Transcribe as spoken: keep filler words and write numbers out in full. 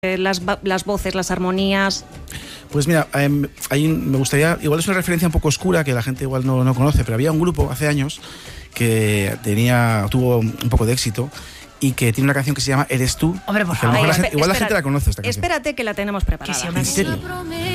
las, las voces, las armonías. Pues mira, eh, hay un, me gustaría, igual es una referencia un poco oscura que la gente igual no, no conoce, pero había un grupo hace años que tenía, tuvo un poco de éxito y que tiene una canción que se llama Eres tú. Hombre, por que a lo favor. mejor la Ay, gente, igual espérate, la gente la conoce esta canción. Espérate que la tenemos preparada. Que sí, hombre. ¿En serio?